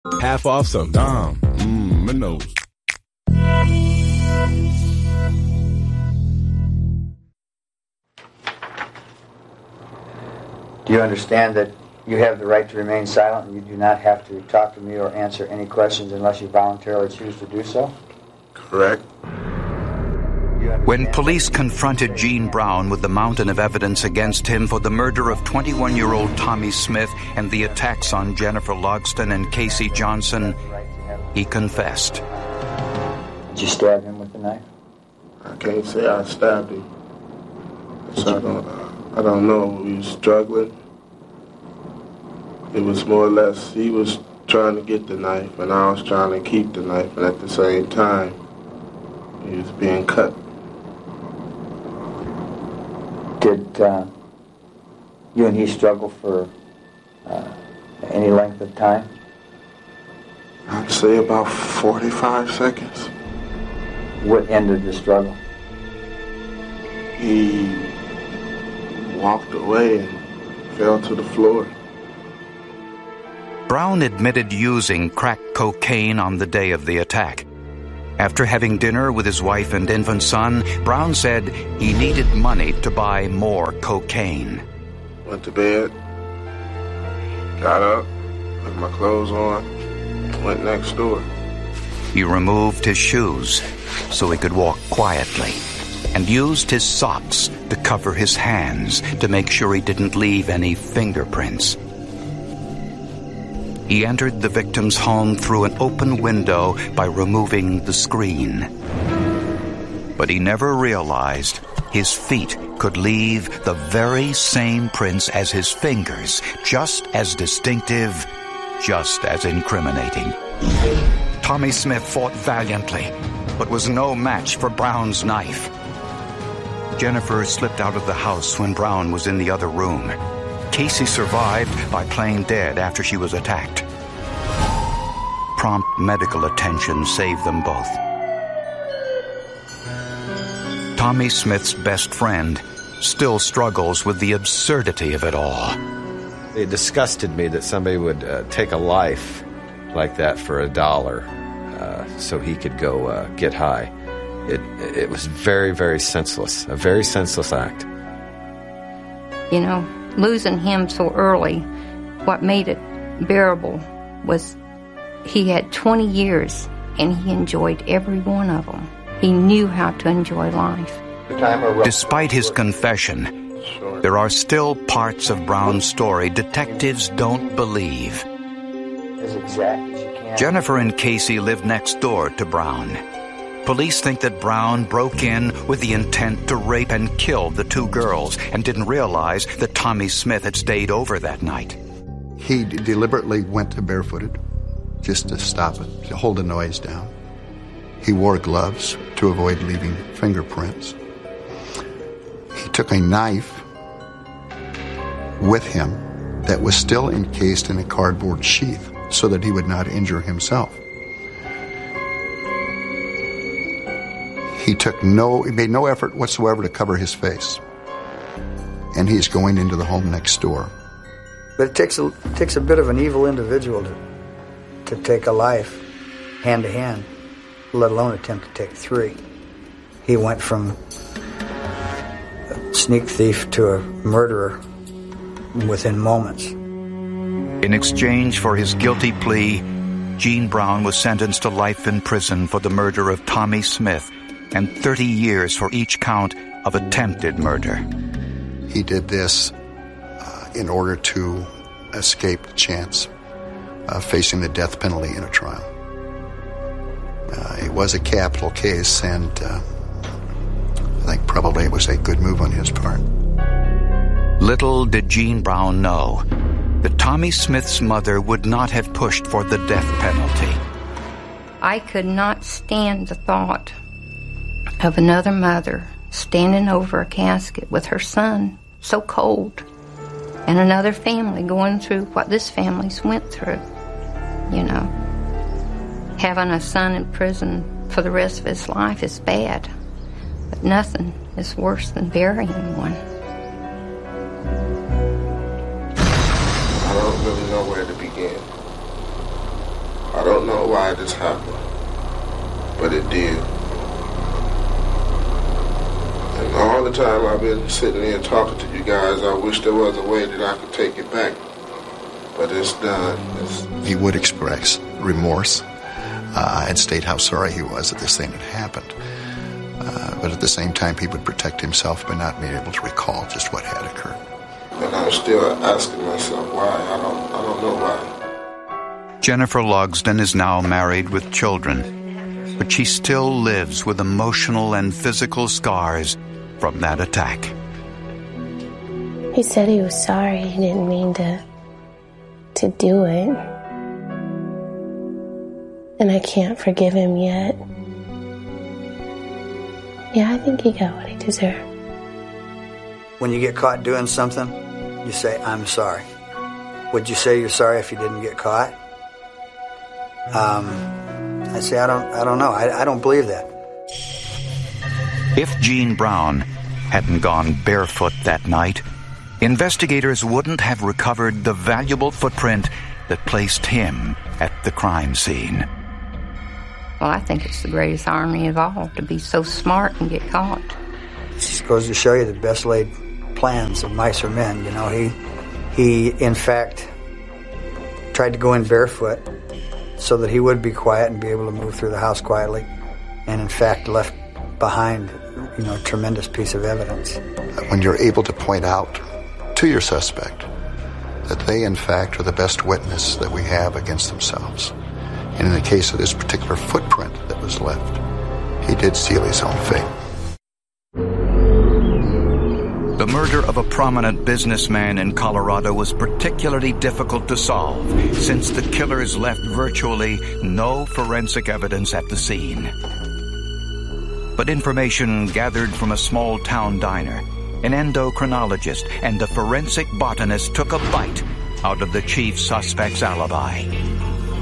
Half off some Dom. Minnows. Do you understand that you have the right to remain silent and you do not have to talk to me or answer any questions unless you voluntarily choose to do so? Correct. When police confronted Gene Brown with the mountain of evidence against him for the murder of 21-year-old Tommy Smith and the attacks on Jennifer Logston and Casey Johnson, he confessed. Did you stab him with the knife? I can't say I stabbed him. So I don't know. We were struggling. It was more or less, he was trying to get the knife and I was trying to keep the knife, and at the same time, he was being cut. Did you and he struggle for any length of time? I'd say about 45 seconds. What ended the struggle? He walked away and fell to the floor. Brown admitted using crack cocaine on the day of the attack. After having dinner with his wife and infant son, Brown said he needed money to buy more cocaine. Went to bed, got up, put my clothes on, went next door. He removed his shoes so he could walk quietly and used his socks to cover his hands to make sure he didn't leave any fingerprints. He entered the victim's home through an open window by removing the screen. But he never realized his feet could leave the very same prints as his fingers, just as distinctive, just as incriminating. Tommy Smith fought valiantly, but was no match for Brown's knife. Jennifer slipped out of the house when Brown was in the other room. Casey survived by playing dead after she was attacked. Prompt medical attention saved them both. Tommy Smith's best friend still struggles with the absurdity of it all. It disgusted me that somebody would take a life like that for $1 so he could go get high. It was very, very senseless, a very senseless act. You know, losing him so early, what made it bearable was he had 20 years and he enjoyed every one of them. He knew how to enjoy life. Despite his confession, there are still parts of Brown's story detectives don't believe. As exact as you can. Jennifer and Casey lived next door to Brown. Police think that Brown broke in with the intent to rape and kill the two girls and didn't realize that Tommy Smith had stayed over that night. He deliberately went to barefooted just to stop it, to hold the noise down. He wore gloves to avoid leaving fingerprints. He took a knife with him that was still encased in a cardboard sheath so that he would not injure himself. He made no effort whatsoever to cover his face. And he's going into the home next door. But it takes a bit of an evil individual to take a life hand to hand, let alone attempt to take 3. He went from a sneak thief to a murderer within moments. In exchange for his guilty plea, Gene Brown was sentenced to life in prison for the murder of Tommy Smith and 30 years for each count of attempted murder. He did this in order to escape chance of facing the death penalty in a trial. It was a capital case, and I think probably it was a good move on his part. Little did Gene Brown know that Tommy Smith's mother would not have pushed for the death penalty. I could not stand the thought of another mother standing over a casket with her son so cold, and another family going through what this family's went through. You know, having a son in prison for the rest of his life is bad, but nothing is worse than burying one. I don't really know where to begin. I don't know why this happened, but it did. And all the time I've been sitting here talking to you guys, I wish there was a way that I could take it back. But it's done. He would express remorse and state how sorry he was that this thing had happened. But at the same time, he would protect himself by not being able to recall just what had occurred. And I'm still asking myself why. I don't know why. Jennifer Logsdon is now married with children, but she still lives with emotional and physical scars from that attack. He said he was sorry. He didn't mean to do it. And I can't forgive him yet. Yeah, I think he got what he deserved. When you get caught doing something, you say, I'm sorry. Would you say you're sorry if you didn't get caught? I say, I don't know. I don't believe that. If Gene Brown hadn't gone barefoot that night, investigators wouldn't have recovered the valuable footprint that placed him at the crime scene. Well, I think it's the greatest irony of all, to be so smart and get caught. It just goes to show you the best laid plans of mice are men. You know, he in fact tried to go in barefoot so that he would be quiet and be able to move through the house quietly, and in fact left behind, a tremendous piece of evidence. When you're able to point out to your suspect that they in fact are the best witness that we have against themselves, and in the case of this particular footprint that was left, he did seal his own fate. The murder of a prominent businessman in Colorado was particularly difficult to solve, since the killers left virtually no forensic evidence at the scene. But information gathered from a small-town diner, an endocrinologist, and a forensic botanist took a bite out of the chief suspect's alibi.